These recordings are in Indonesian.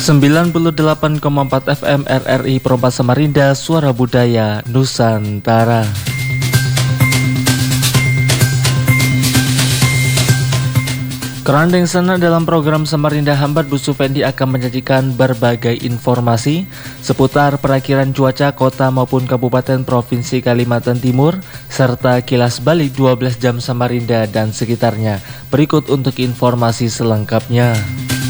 98,4 FM RRI Perompak Samarinda, Suara Budaya Nusantara. Kerandeng sana dalam program Samarinda Hambat, Bu Sufendi akan menyajikan berbagai informasi seputar perakiraan cuaca kota maupun kabupaten provinsi Kalimantan Timur serta kilas balik 12 jam Samarinda dan sekitarnya. Berikut untuk informasi selengkapnya.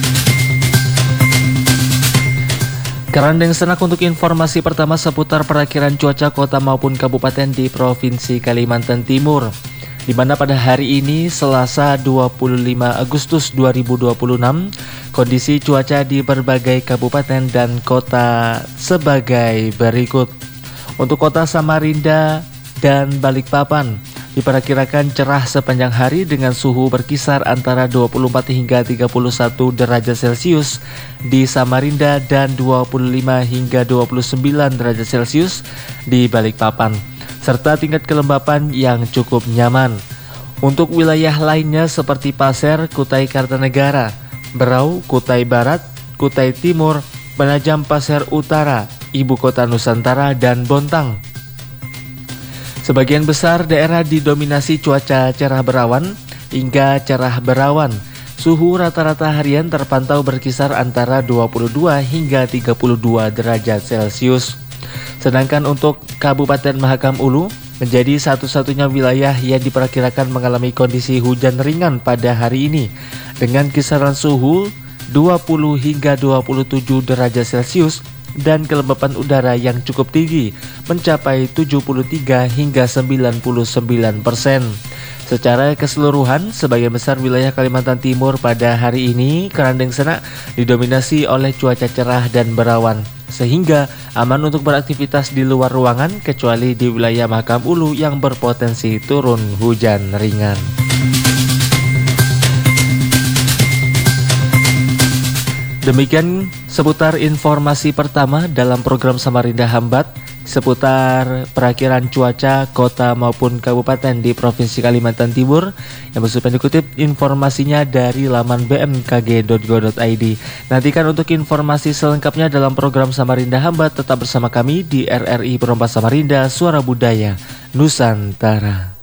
Kerandeng senak untuk informasi pertama seputar perakiraan cuaca kota maupun kabupaten di provinsi Kalimantan Timur, di mana pada hari ini Selasa 25 Agustus 2026 kondisi cuaca di berbagai kabupaten dan kota sebagai berikut. Untuk kota Samarinda dan Balikpapan diperkirakan cerah sepanjang hari dengan suhu berkisar antara 24 hingga 31 derajat Celcius di Samarinda dan 25 hingga 29 derajat Celcius di Balikpapan, serta tingkat kelembapan yang cukup nyaman. Untuk wilayah lainnya seperti Pasir, Kutai Kartanegara, Berau, Kutai Barat, Kutai Timur, Penajam Pasir Utara, Ibu Kota Nusantara, dan Bontang. Sebagian besar daerah didominasi cuaca cerah berawan hingga cerah berawan. Suhu rata-rata harian terpantau berkisar antara 22 hingga 32 derajat Celcius. Sedangkan untuk Kabupaten Mahakam Ulu menjadi satu-satunya wilayah yang diperkirakan mengalami kondisi hujan ringan pada hari ini dengan kisaran suhu 20 hingga 27 derajat Celcius dan kelembapan udara yang cukup tinggi mencapai 73 hingga 99%. Secara keseluruhan, sebagian besar wilayah Kalimantan Timur pada hari ini kerandeng senak didominasi oleh cuaca cerah dan berawan, sehingga aman untuk beraktivitas di luar ruangan kecuali di wilayah Mahakam Ulu yang berpotensi turun hujan ringan. Demikian seputar informasi pertama dalam program Samarinda Hambat seputar perakiraan cuaca kota maupun kabupaten di Provinsi Kalimantan Timur yang bisa dikutip informasinya dari laman bmkg.go.id. Nantikan untuk informasi selengkapnya dalam program Samarinda Hambat. Tetap bersama kami di RRI Perompak Samarinda, Suara Budaya Nusantara.